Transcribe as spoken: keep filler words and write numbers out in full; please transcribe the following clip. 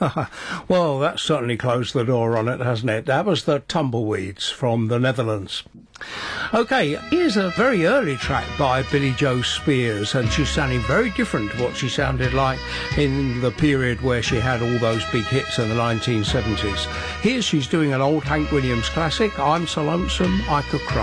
Well, that certainly closed the door on it, hasn't it? That was the Tumbleweeds from the Netherlands. OK, here's a very early track by Billy Joe Spears, and she's sounding very different to what she sounded like in the period where she had all those big hits in the nineteen seventies. Here she's doing an old Hank Williams classic, I'm So Lonesome I Could Cry.